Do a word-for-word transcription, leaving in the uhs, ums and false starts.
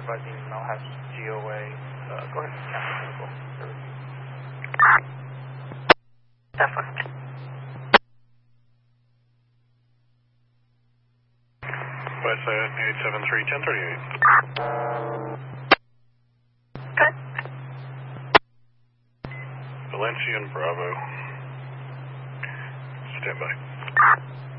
advising now has G O A. Uh, go ahead and cancel the vehicle. Definitely. West side, eight seven three, ten thirty-eight. Good. Valencian Bravo. Stand by.